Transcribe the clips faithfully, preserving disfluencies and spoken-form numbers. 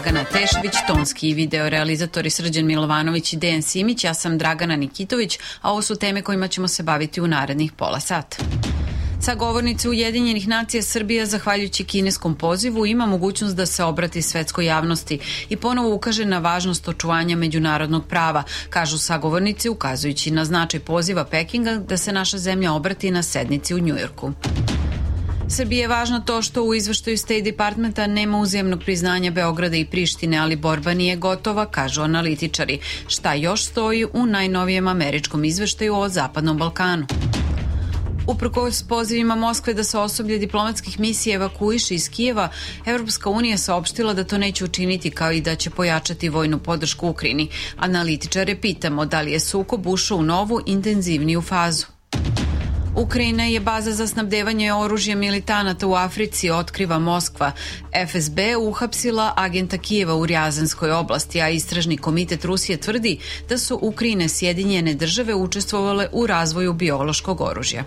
Dragana Tešević, tonski i video realizatori Srđan Milovanović i Dejan Simić, ja sam Dragana Nikitović, a ovo su teme kojima ćemo se baviti u narednih pola sata. Sagovornice Ujedinjenih nacija Srbija, zahvaljujući kineskom pozivu, ima mogućnost da se obrati svetskoj javnosti i ponovo ukaže na važnost očuvanja međunarodnog prava, kažu sagovornici, ukazujući na značaj poziva Pekinga da se naša zemlja obrati na sednici u Njujorku. Srbiji je važno to što u izveštaju State Departmenta nema uzajamnog priznanja Beograda i Prištine, ali borba nije gotova, kažu analitičari. Šta još stoji u najnovijem američkom izveštaju o Zapadnom Balkanu? Uprkos pozivima Moskve da se osoblje diplomatskih misija evakuiše iz Kijeva, Evropska unija saopštila da to neće učiniti, kao i da će pojačati vojnu podršku Ukrajini. Analitičare pitamo da li je sukob ušao u novu, intenzivniju fazu. Ukrajina je baza za snabdevanje oružja militanata u Africi, otkriva Moskva. F S B uhapsila agenta Kijeva u Rjazanskoj oblasti, a istražni komitet Rusije tvrdi da su Ukrajine Sjedinjene države učestvovale u razvoju biološkog oružja.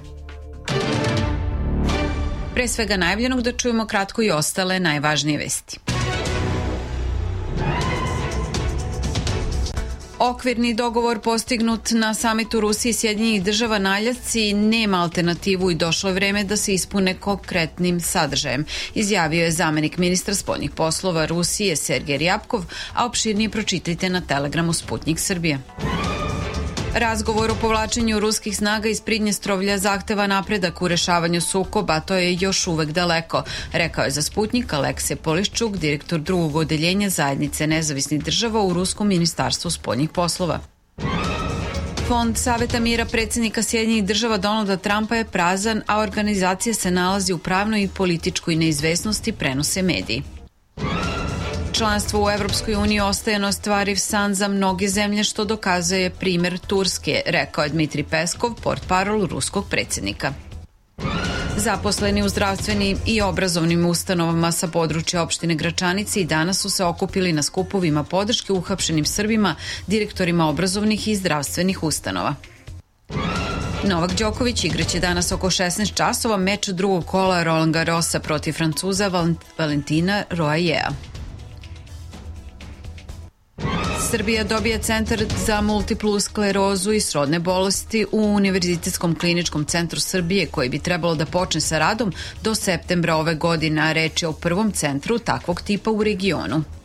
Pre svega najavljenog da čujemo kratko i ostale najvažnije vesti. Okvirni dogovor postignut na samitu Rusije i Sjedinjenih država na Aljasci nema alternativu i došlo je vreme da se ispune konkretnim sadržajem, izjavio je zamenik ministra spoljnih poslova Rusije Sergej Ryabkov, a opširnije pročitajte na Telegramu Sputnik Srbije. Razgovor o povlačenju ruskih snaga iz Pridnjestrovlja zahteva napredak u rešavanju sukoba, a to je još uvek daleko, rekao je za Sputnik Aleksej Poliščuk, direktor drugog odeljenja Zajednice nezavisnih država u Ruskom ministarstvu spoljnih poslova. Fond Saveta mira predsjednika Sjedinjenih država Donalda Trumpa je prazan, a organizacija se nalazi u pravnoj i političkoj neizvesnosti, prenose mediji. Članstvo u Evropskoj uniji ostaje neostvariv san za mnoge zemlje, što dokazuje primer Turske, rekao je Dmitri Peskov, portparol ruskog predsjednika. Zaposleni u zdravstvenim i obrazovnim ustanovama sa područja opštine Gračanice i danas su se okupili na skupovima podrške uhapšenim Srbima, direktorima obrazovnih i zdravstvenih ustanova. Novak Đoković igraće danas oko šesnaest časova meč drugog kola Roland Garrosa protiv Francuza Valentina Roajea. Srbija dobija centar za multiplu sklerozu i srodne bolesti u Univerzitetskom kliničkom centru Srbije, koji bi trebalo da počne sa radom do septembra ove godine, a reč je o prvom centru takvog tipa u regionu.